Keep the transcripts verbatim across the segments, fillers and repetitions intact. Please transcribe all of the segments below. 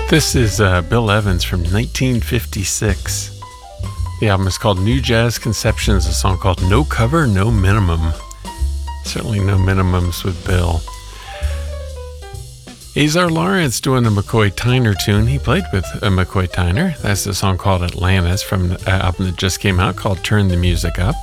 This is uh, Bill Evans from nineteen fifty-six. The album is called New Jazz Conceptions, a song called No Cover, No Minimum. Certainly no minimums with Bill. Azar Lawrence doing a McCoy Tyner tune. He played with a McCoy Tyner. That's a song called Atlantis from the album that just came out called Turn the Music Up.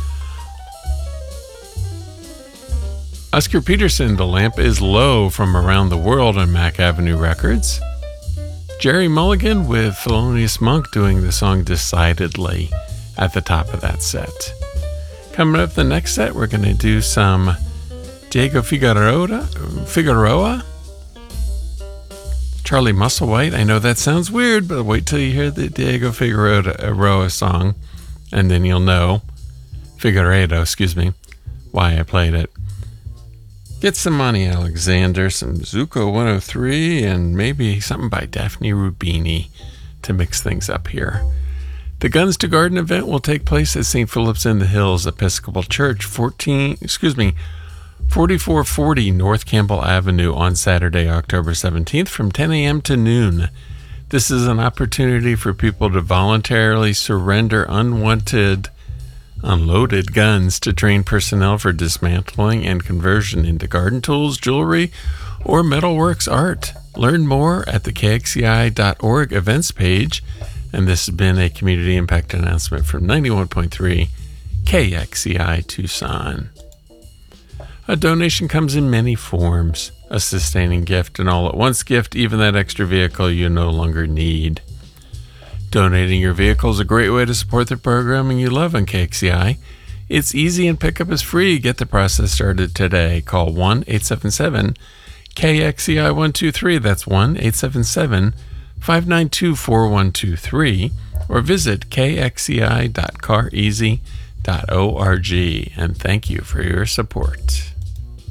Oscar Peterson, The Lamp is Low from Around the World on Mack Avenue Records. Jerry Mulligan with Thelonious Monk doing the song Decidedly at the top of that set. Coming up the next set, we're going to do some Diego Figueroa, Figueroa, Charlie Musselwhite. I know that sounds weird, but wait till you hear the Diego Figueroa song, and then you'll know, Figueredo, excuse me, why I played it. Get some Monty Alexander, some Zuko one oh three, and maybe something by Daphne Rubini to mix things up here. The Guns to Garden event will take place at Saint Philip's in the Hills Episcopal Church, fourteen, excuse me, forty-four forty North Campbell Avenue on Saturday, October seventeenth from ten a.m. to noon. This is an opportunity for people to voluntarily surrender unwanted unloaded guns to train personnel for dismantling and conversion into garden tools, jewelry, or metalworks art. Learn more at the K X C I dot org events page. And this has been a community impact announcement from ninety-one point three K X C I Tucson. A donation comes in many forms: a sustaining gift, an all-at-once gift, even that extra vehicle you no longer need. Donating your vehicle is a great way to support the programming you love on K X C I. It's easy and pickup is free. Get the process started today. Call one eight seven seven K X C I one two three. That's one eight seven seven five nine two four one two three. Or visit K X C I dot car easy dot org. And thank you for your support.